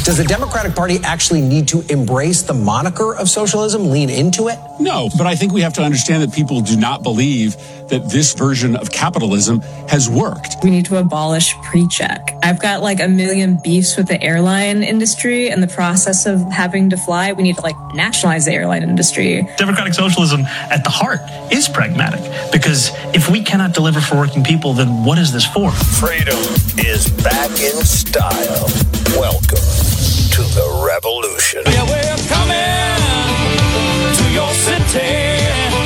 Does the Democratic Party actually need to embrace the moniker of socialism, lean into it? No, but I think we have to understand that people do not believe that this version of capitalism has worked. We need to abolish pre-check. I've got like a million beefs with the airline industry and the process of having to fly. We need to nationalize the airline industry. Democratic socialism at the heart is pragmatic, because if we cannot deliver for working people, then what is this for? Freedom is back in style. Welcome to the revolution. Yeah, we're coming to your city.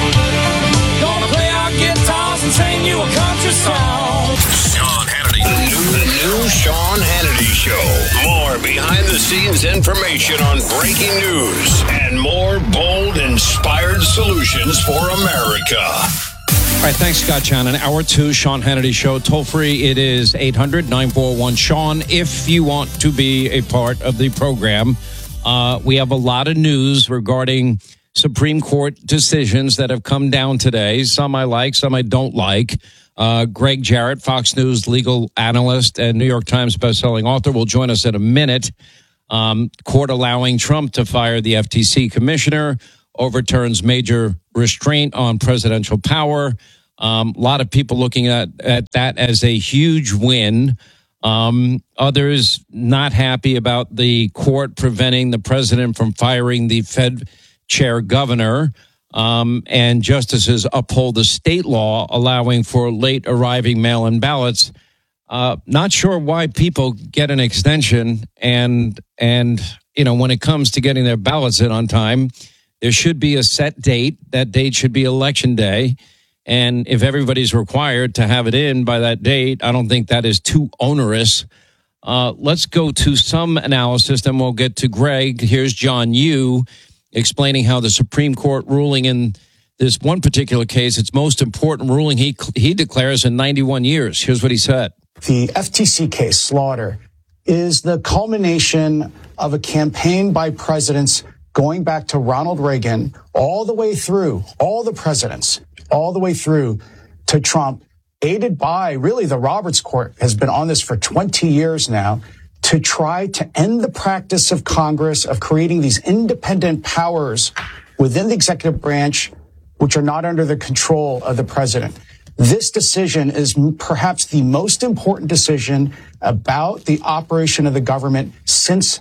Gonna play our guitars and sing you a country song. Sean Hannity. The new Sean Hannity Show. More behind-the-scenes information on breaking news and more bold, inspired solutions for America. All right, thanks, Scott Shannon. Hour 2, Sean Hannity Show. Toll free, it is 800-941-SEAN. If you want to be a part of the program, we have a lot of news regarding Supreme Court decisions that have come down today. Some I like, some I don't like. Greg Jarrett, Fox News legal analyst and New York Times bestselling author, will join us in a minute. Court allowing Trump to fire the FTC commissioner, overturns major restraint on presidential power. A lot of people looking at that as a huge win. Others not happy about the court preventing the president from firing the Fed chair governor. And justices uphold the state law allowing for late arriving mail-in ballots. Not sure why people get an extension and when it comes to getting their ballots in on time, there should be a set date. That date should be Election Day. And if everybody's required to have it in by that date, I don't think that is too onerous. Let's go to some analysis, then we'll get to Greg. Here's John Yoo explaining how the Supreme Court ruling in this one particular case, its most important ruling he declares in 91 years. Here's what he said. The FTC case, Slaughter, is the culmination of a campaign by presidents going back to Ronald Reagan, all the way through, all the presidents, all the way through to Trump, aided by really the Roberts Court has been on this for 20 years now, to try to end the practice of Congress of creating these independent powers within the executive branch, which are not under the control of the president. This decision is perhaps the most important decision about the operation of the government since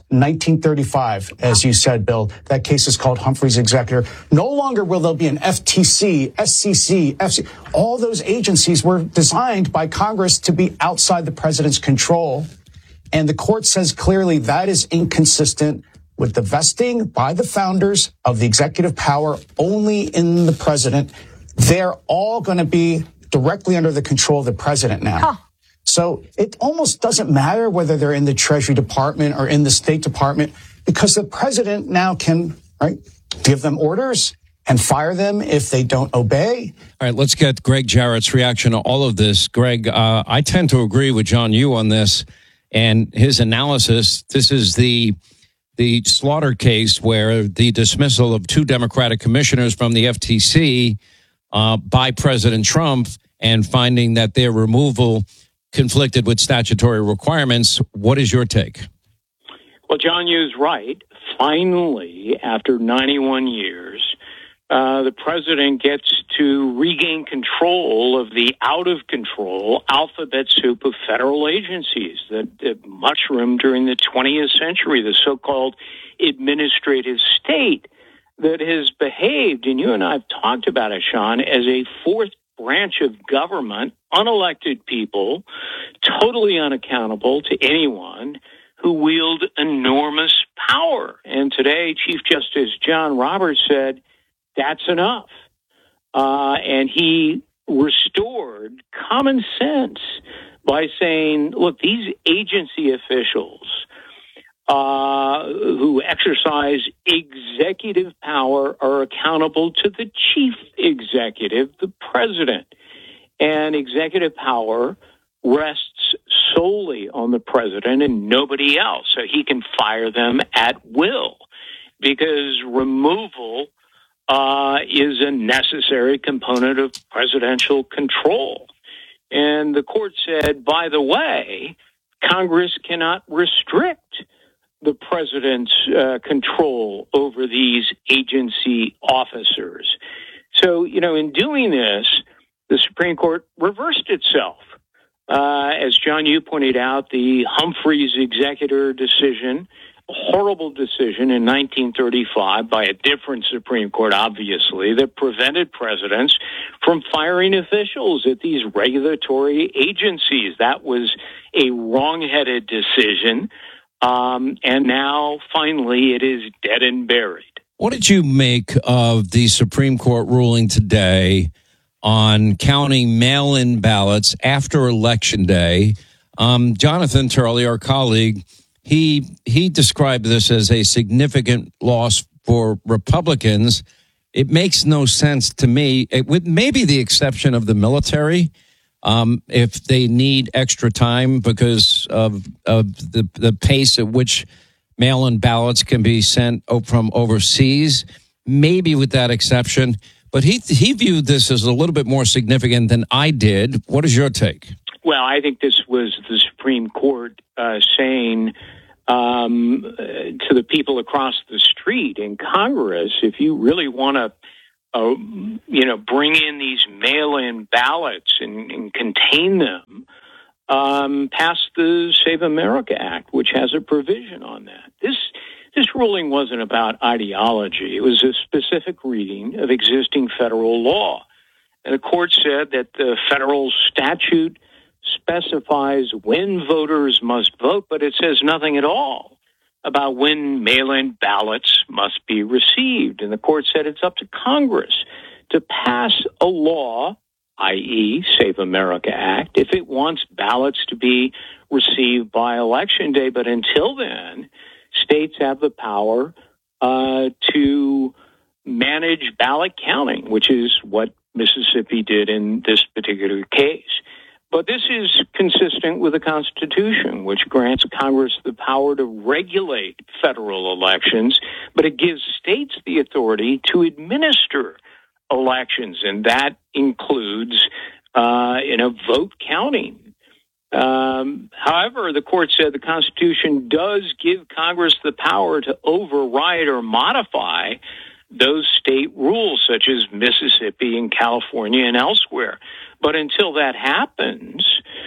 1935, as you said, Bill. That case is called Humphrey's Executor. No longer will there be an FTC, SCC, FC. All those agencies were designed by Congress to be outside the president's control. And the court says clearly that is inconsistent with the vesting by the founders of the executive power only in the president. They're all going to be directly under the control of the president now. Huh. So it almost doesn't matter whether they're in the Treasury Department or in the State Department, because the president now can, give them orders and fire them if they don't obey. All right, let's get Greg Jarrett's reaction to all of this. Greg, I tend to agree with John Yoo on this and his analysis. This is the Slaughter case where the dismissal of 2 Democratic commissioners from the FTC by President Trump and finding that their removal conflicted with statutory requirements. What is your take? Well, John Yoo's right. Finally, after 91 years, the president gets to regain control of the out-of-control alphabet soup of federal agencies that mushroomed during the 20th century, the so-called administrative state that has behaved, and you and I have talked about it, Sean, as a fourth branch of government, unelected people, totally unaccountable to anyone, who wield enormous power. And today, Chief Justice John Roberts said, that's enough. And he restored common sense by saying, look, these agency officials who exercise executive power are accountable to the chief executive, the president. And executive power rests solely on the president and nobody else. So he can fire them at will because removal is a necessary component of presidential control. And the court said, by the way, Congress cannot restrict the president's control over these agency officers. So, in doing this, the Supreme Court reversed itself. As John, you pointed out, the Humphreys executor decision, a horrible decision in 1935 by a different Supreme Court, obviously, that prevented presidents from firing officials at these regulatory agencies. That was a wrong-headed decision. And now, finally, it is dead and buried. What did you make of the Supreme Court ruling today on counting mail-in ballots after Election Day? Jonathan Turley, our colleague, he described this as a significant loss for Republicans. It makes no sense to me, with maybe the exception of the military, if they need extra time because of the pace at which mail-in ballots can be sent from overseas, maybe with that exception. But he viewed this as a little bit more significant than I did. What is your take? Well, I think this was the Supreme Court saying to the people across the street in Congress, if you really want to bring in these mail-in ballots and contain them, pass the Save America Act, which has a provision on that. This ruling wasn't about ideology. It was a specific reading of existing federal law. And the court said that the federal statute specifies when voters must vote, but it says nothing at all about when mail-in ballots must be received. And the court said it's up to Congress to pass a law, i.e., Save America Act, if it wants ballots to be received by Election Day. But until then, states have the power to manage ballot counting, which is what Mississippi did in this particular case. But this is consistent with the Constitution, which grants Congress the power to regulate federal elections, but it gives states the authority to administer elections, and that includes, vote counting. However, the court said the Constitution does give Congress the power to override or modify those state rules, such as Mississippi and California and elsewhere. But until that happens,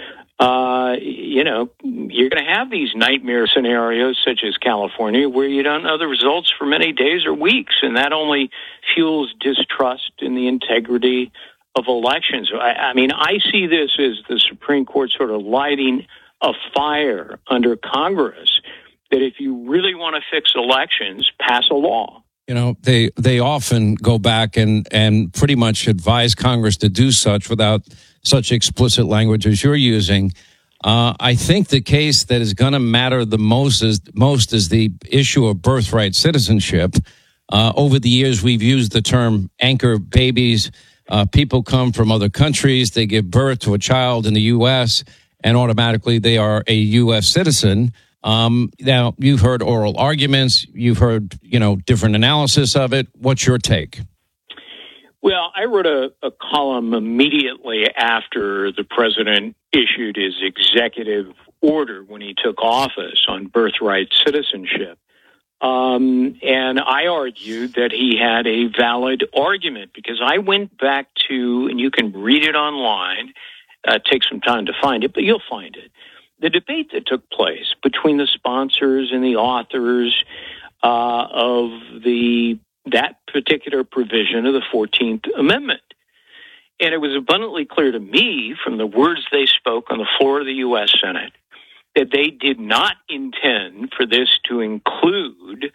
you're going to have these nightmare scenarios, such as California, where you don't know the results for many days or weeks, and that only fuels distrust in the integrity of elections. I see this as the Supreme Court sort of lighting a fire under Congress, that if you really want to fix elections, pass a law. They often go back and pretty much advise Congress to do such without such explicit language as you're using. I think the case that is going to matter the most is the issue of birthright citizenship. Over the years, we've used the term anchor babies. People come from other countries. They give birth to a child in the U.S., and automatically they are a U.S. citizen. Now, you've heard oral arguments. You've heard, different analysis of it. What's your take? Well, I wrote a column immediately after the president issued his executive order when he took office on birthright citizenship. And I argued that he had a valid argument because I went back to, and you can read it online, take some time to find it, but you'll find it. The debate that took place between the sponsors and the authors of that particular provision of the 14th Amendment. And it was abundantly clear to me from the words they spoke on the floor of the U.S. Senate that they did not intend for this to include,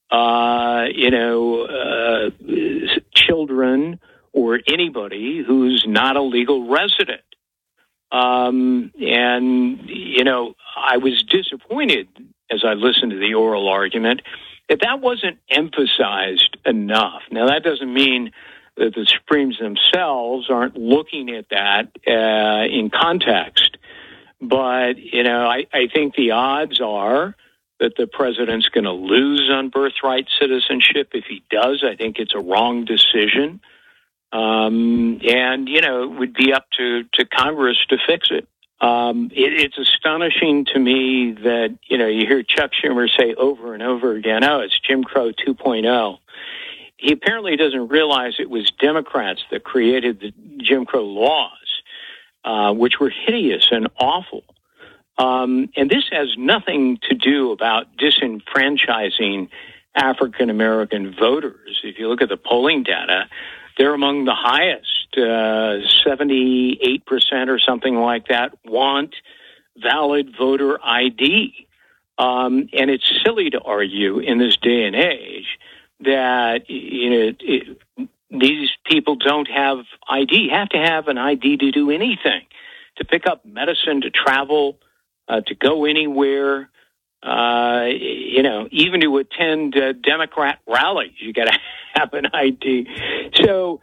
children or anybody who's not a legal resident. I was disappointed as I listened to the oral argument that wasn't emphasized enough. Now, that doesn't mean that the Supremes themselves aren't looking at that in context. But, I think the odds are that the president's going to lose on birthright citizenship. If he does, I think it's a wrong decision. It would be up to Congress to fix it. It's astonishing to me that, you hear Chuck Schumer say over and over again, oh, it's Jim Crow 2.0. He apparently doesn't realize it was Democrats that created the Jim Crow laws, which were hideous and awful. And this has nothing to do about disenfranchising African American voters. If you look at the polling data, they're among the highest. 78% or something like that want valid voter ID. And it's silly to argue in this day and age that these people don't have ID. You have to have an ID to do anything, to pick up medicine, to travel, to go anywhere. Even to attend Democrat rallies, you got to have an ID. So,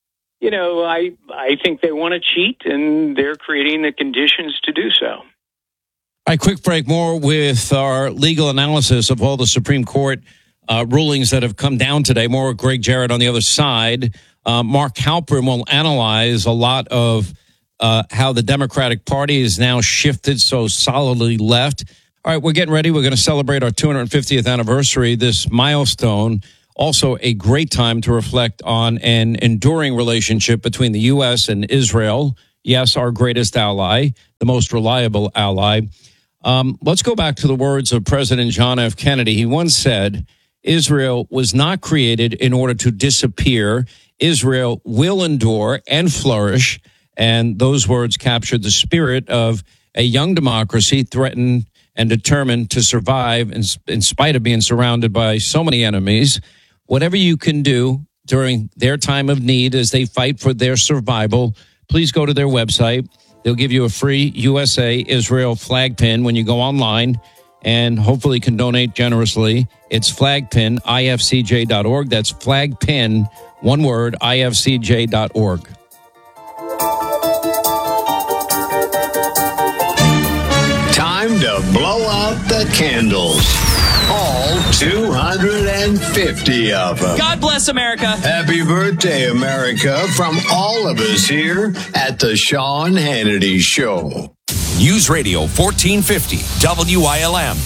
I think they want to cheat, and they're creating the conditions to do so. All right, quick break. More with our legal analysis of all the Supreme Court rulings that have come down today. More with Greg Jarrett on the other side. Mark Halperin will analyze a lot of how the Democratic Party is now shifted so solidly left. All right, we're getting ready. We're going to celebrate our 250th anniversary, this milestone. Also a great time to reflect on an enduring relationship between the U.S. and Israel. Yes, our greatest ally, the most reliable ally. Let's go back to the words of President John F. Kennedy. He once said, Israel was not created in order to disappear. Israel will endure and flourish. And those words captured the spirit of a young democracy threatened and determined to survive in spite of being surrounded by so many enemies. Whatever you can do during their time of need as they fight for their survival, please go to their website. They'll give you a free USA Israel flag pin when you go online, and hopefully can donate generously. It's flagpin, ifcj.org. That's flagpin, one word, ifcj.org. Time to blow out the candles. All 250 of them. God bless America. Happy birthday, America, from all of us here at the Sean Hannity Show. News Radio 1450 WILM.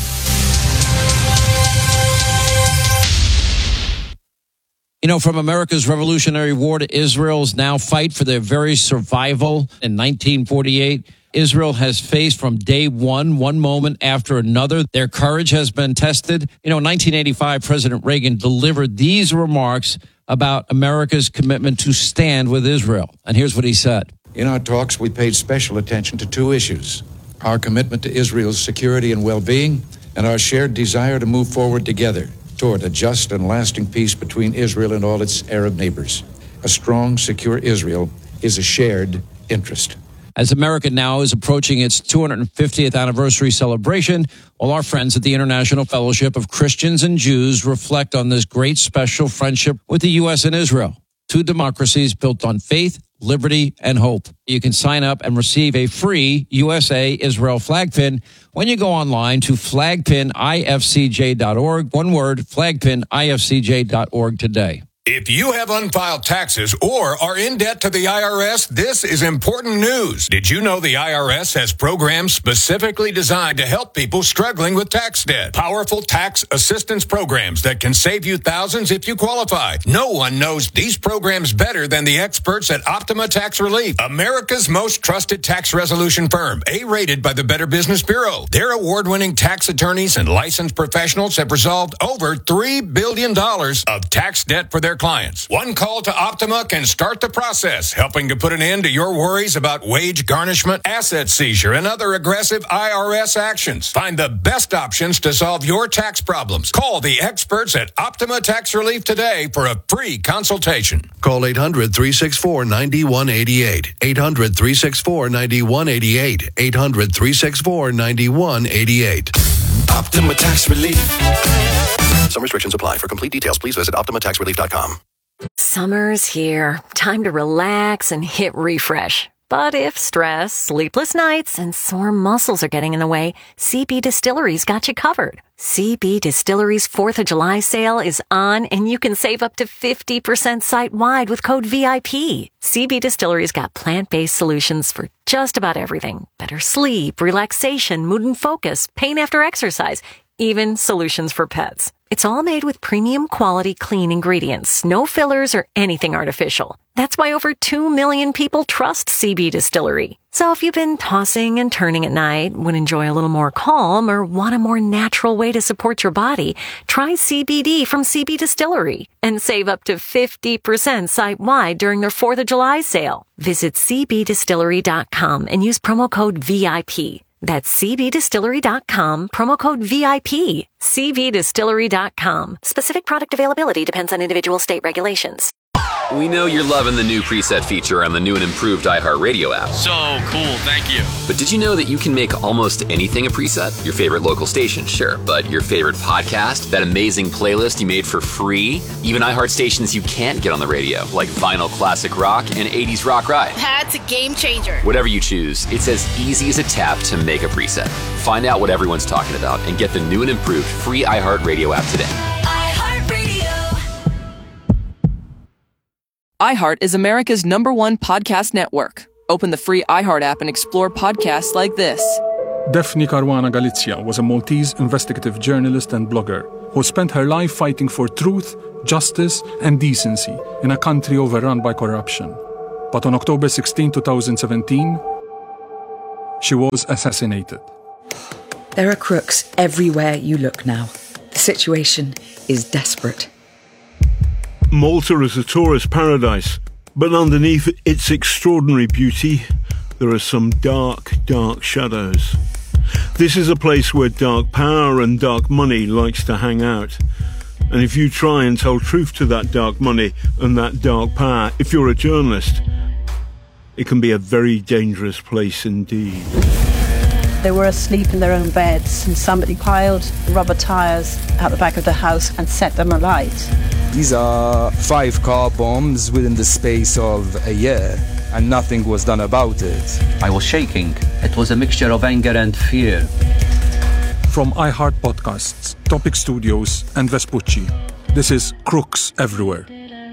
From America's Revolutionary War to Israel's now fight for their very survival in 1948, Israel has faced from day one moment after another. Their courage has been tested. In 1985, President Reagan delivered these remarks about America's commitment to stand with Israel. And here's what he said. In our talks, we paid special attention to two issues: our commitment to Israel's security and well-being, and our shared desire to move forward together toward a just and lasting peace between Israel and all its Arab neighbors. A strong, secure Israel is a shared interest. As America now is approaching its 250th anniversary celebration, all our friends at the International Fellowship of Christians and Jews reflect on this great special friendship with the U.S. and Israel, two democracies built on faith, liberty, and hope. You can sign up and receive a free USA Israel flag pin when you go online to flagpinifcj.org. One word, flagpinifcj.org today. If you have unfiled taxes or are in debt to the IRS, this is important news. Did you know the IRS has programs specifically designed to help people struggling with tax debt? Powerful tax assistance programs that can save you thousands if you qualify. No one knows these programs better than the experts at Optima Tax Relief, America's most trusted tax resolution firm, A-rated by the Better Business Bureau. Their award-winning tax attorneys and licensed professionals have resolved over $3 billion of tax debt for their clients. One call to Optima can start the process, helping to put an end to your worries about wage garnishment, asset seizure, and other aggressive IRS actions. Find the best options to solve your tax problems. Call the experts at Optima Tax Relief today for a free consultation. Call 800-364-9188. 800-364-9188. 800-364-9188. Optima Tax Relief. Some restrictions apply. For complete details, please visit OptimaTaxRelief.com. Summer's here. Time to relax and hit refresh. But if stress, sleepless nights, and sore muscles are getting in the way, CB Distillery's got you covered. CB Distillery's 4th of July sale is on, and you can save up to 50% site-wide with code VIP. CB Distillery's got plant-based solutions for just about everything. Better sleep, relaxation, mood and focus, pain after exercise, even solutions for pets. It's all made with premium quality clean ingredients, no fillers or anything artificial. That's why over 2 million people trust CB Distillery. So if you've been tossing and turning at night, would enjoy a little more calm, or want a more natural way to support your body, try CBD from CB Distillery and save up to 50% site-wide during their 4th of July sale. Visit cbdistillery.com and use promo code VIP. That's cbdistillery.com, promo code VIP. cbdistillery.com. Specific product availability depends on individual state regulations. We know you're loving the new preset feature on the new and improved iHeartRadio app. So cool, thank you. But did you know that you can make almost anything a preset? Your favorite local station, sure, but your favorite podcast, that amazing playlist you made for free, even iHeart stations you can't get on the radio, like Vinyl Classic Rock and 80s Rock Ride. That's a game changer. Whatever you choose, it's as easy as a tap to make a preset. Find out what everyone's talking about and get the new and improved free iHeartRadio app today. iHeart is America's #1 podcast network. Open the free iHeart app and explore podcasts like this. Daphne Caruana Galizia was a Maltese investigative journalist and blogger who spent her life fighting for truth, justice, and decency in a country overrun by corruption. But on October 16, 2017, she was assassinated. There are crooks everywhere you look now. The situation is desperate. Malta is a tourist paradise, but underneath its extraordinary beauty, there are some dark, dark shadows. This is a place where dark power and dark money likes to hang out. And if you try and tell truth to that dark money and that dark power, if you're a journalist, it can be a very dangerous place indeed. They were asleep in their own beds, and somebody piled rubber tires out the back of the house and set them alight. These are 5 car bombs within the space of a year, and nothing was done about it. I was shaking. It was a mixture of anger and fear. From iHeart Podcasts, Topic Studios, and Vespucci, this is Crooks Everywhere.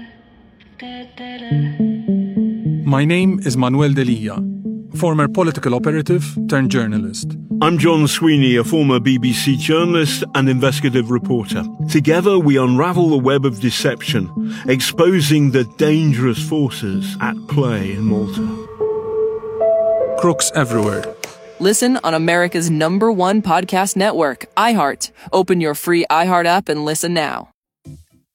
My name is Manuel Delia, former political operative turned journalist. I'm John Sweeney, a former BBC journalist and investigative reporter. Together we unravel the web of deception, exposing the dangerous forces at play in Malta. Crooks Everywhere. Listen on America's #1 podcast network, iHeart. Open your free iHeart app and listen now.